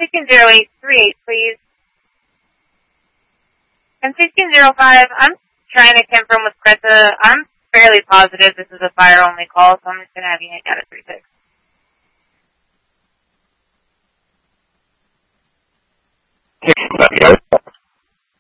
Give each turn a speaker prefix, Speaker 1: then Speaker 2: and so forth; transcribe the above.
Speaker 1: 160838, please. And 1605, I'm trying to confirm with Greta. I'm fairly positive this is a fire-only call, so I'm just going to have you hang out at 36.
Speaker 2: Yes.